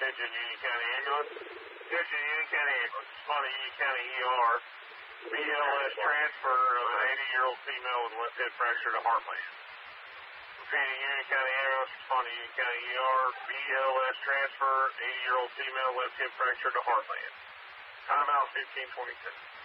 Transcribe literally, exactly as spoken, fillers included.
Attention Union County Ambulance. Attention Union County Ambulance. Responding Union County E R. B L S transfer of an eighty-year-old female with left hip fracture to Heartland. Repeating Union County Ambulance. Responding Union County E R. B L S transfer, eighty-year-old female left hip fracture to Heartland. Timeout fifteen twenty-two.